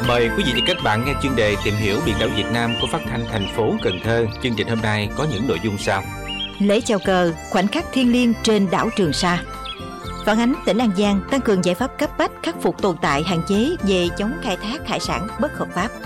Mời quý vị và các bạn nghe chuyên đề tìm hiểu biển đảo Việt Nam của Phát thanh thành phố Cần Thơ. Chương trình hôm nay có những nội dung sau: lễ chào cờ, khoảnh khắc thiêng liêng trên đảo Trường Sa. Phản ánh tỉnh An Giang tăng cường giải pháp cấp bách khắc phục tồn tại hạn chế về chống khai thác hải sản bất hợp pháp.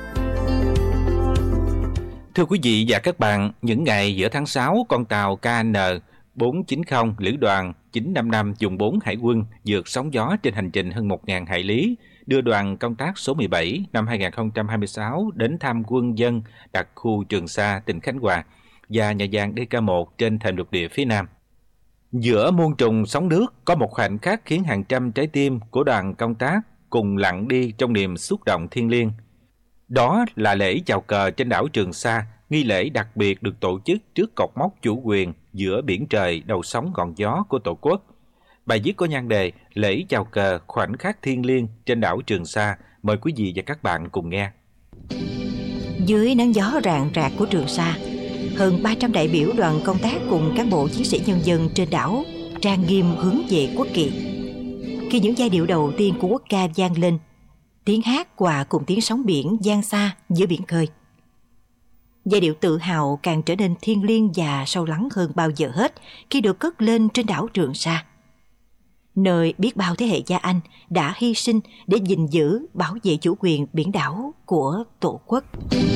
Thưa quý vị và các bạn, những ngày giữa tháng 6, con tàu KN 490 Lữ đoàn 955 vùng 4 Hải quân vượt sóng gió trên hành trình hơn 1.000 hải lý, đưa đoàn công tác số 17 năm 2026 đến thăm quân dân đặc khu Trường Sa, tỉnh Khánh Hòa và nhà giàn DK1 trên thềm lục địa phía Nam. Giữa muôn trùng sóng nước có một khoảnh khắc khiến hàng trăm trái tim của đoàn công tác cùng lặng đi trong niềm xúc động thiêng liêng. Đó là lễ chào cờ trên đảo Trường Sa, nghi lễ đặc biệt được tổ chức trước cột mốc chủ quyền giữa biển trời đầu sóng ngọn gió của Tổ quốc. Bài viết có nhan đề Lễ chào cờ khoảnh khắc thiêng liêng trên đảo Trường Sa. Mời quý vị và các bạn cùng nghe. Dưới nắng gió rạng rạc của Trường Sa, hơn 300 đại biểu đoàn công tác cùng cán bộ chiến sĩ nhân dân trên đảo trang nghiêm hướng về quốc kỳ. Khi những giai điệu đầu tiên của quốc ca vang lên, tiếng hát hòa cùng tiếng sóng biển vang xa giữa biển khơi. Giai điệu tự hào càng trở nên thiêng liêng và sâu lắng hơn bao giờ hết khi được cất lên trên đảo Trường Sa, nơi biết bao thế hệ cha anh đã hy sinh để gìn giữ, bảo vệ chủ quyền biển đảo của Tổ quốc.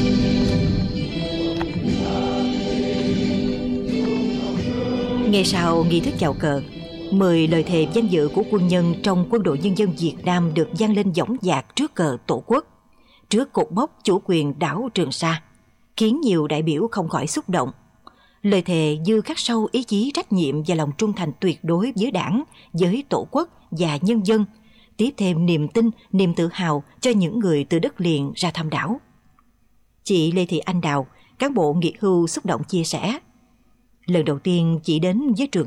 Ngay sau nghi thức chào cờ, 10 lời thề danh dự của quân nhân trong Quân đội Nhân dân Việt Nam được vang lên dõng dạc trước cờ Tổ quốc, trước cột mốc chủ quyền đảo Trường Sa, khiến nhiều đại biểu không khỏi xúc động. Lời thề như khắc sâu ý chí trách nhiệm và lòng trung thành tuyệt đối với Đảng, với Tổ quốc và nhân dân, tiếp thêm niềm tin, niềm tự hào cho những người từ đất liền ra thăm đảo. Chị Lê Thị Anh Đào, cán bộ nghỉ hưu xúc động chia sẻ: lần đầu tiên chị đến với Trường